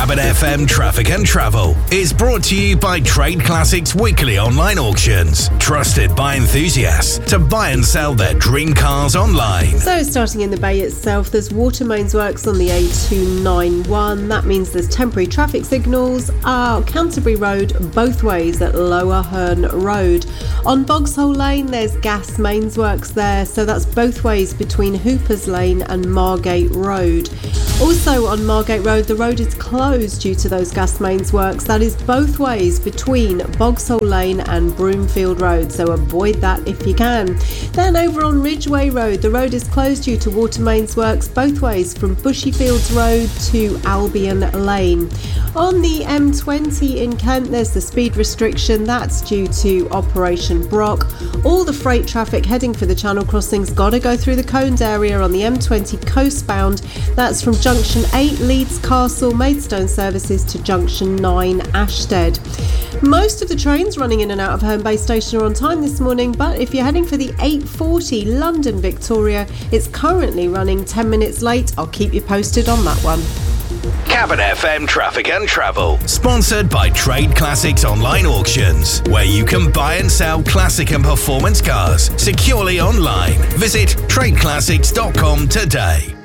Cabin FM Traffic and Travel is brought to you by Trade Classics Weekly Online Auctions, trusted by enthusiasts to buy and sell their dream cars online. So starting in the Bay itself, there's water mains works on the A291. That means there's temporary traffic signals Canterbury Road both ways at Lower Herne Road. On Boxhole Lane, there's gas mains works there, so that's both ways between Hoopers Lane and Margate Road. Also on Margate Road, the road is closed due to those gas mains works. That is both ways between Boxhole Lane and Broomfield Road, so avoid that if you can. Then over on Ridgeway Road, the road is closed due to water mains works both ways from Bushyfields Road to Albion Lane. On the M20 in Kent, there's the speed restriction. That's due to Operation Brock. All the freight traffic heading for the Channel crossings got to go through the Cones area on the M20 coastbound. That's from Junction 8 Leeds Castle Maidstone services to Junction 9 Ashstead. Most of the trains running in and out of Herne Bay Station are on time this morning, but if you're heading for the 8:40 London Victoria, it's currently running 10 minutes late. I'll keep you posted on that one. Cabin FM Traffic and Travel, sponsored by Trade Classics Online Auctions, where you can buy and sell classic and performance cars securely online. Visit tradeclassics.com today.